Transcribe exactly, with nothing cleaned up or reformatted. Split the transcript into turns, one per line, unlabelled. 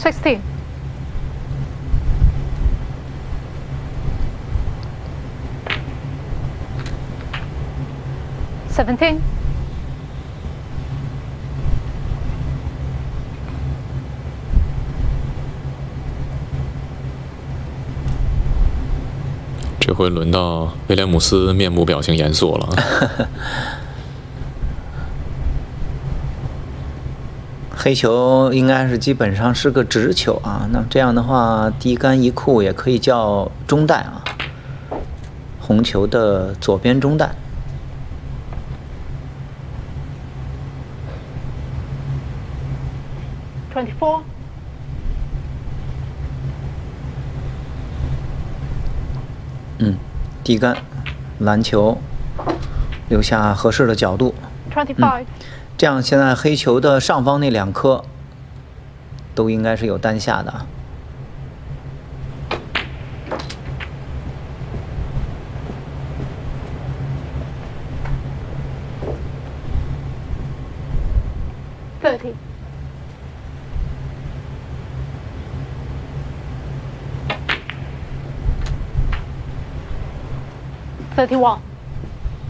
Sixteen. Seventeen.
“这回轮到威廉姆斯面部表情严肃了。
黑球应该是基本上是个直球啊，那么这样的话，低杆一库也可以叫中带啊，红球的左边中带。
Twenty-four.
嗯，低杆，篮球，留下合适的角度。
Twenty-five.
这样，现在黑球的上方那两颗都应该是有单下的。
Thirty. Thirty-one.